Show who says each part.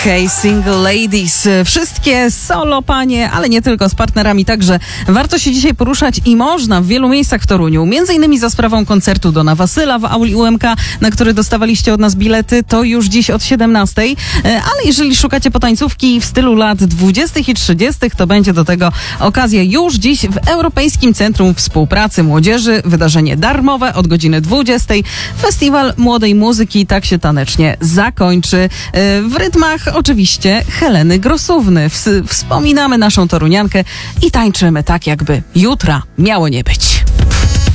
Speaker 1: Single Ladies. Wszystkie solo panie, ale nie tylko, z partnerami także. Warto się dzisiaj poruszać i można w wielu miejscach w Toruniu. Między innymi za sprawą koncertu Dona Wasyla w auli UMK, na który dostawaliście od nas bilety, to już dziś od 17. Ale jeżeli szukacie potańcówki w stylu lat 20. i 30., to będzie do tego okazja już dziś w Europejskim Centrum Współpracy Młodzieży. Wydarzenie darmowe od godziny 20. Festiwal młodej muzyki tak się tanecznie zakończy. W rytmach oczywiście Heleny Grosówny. Wspominamy naszą toruniankę i tańczymy tak, jakby jutra miało nie być.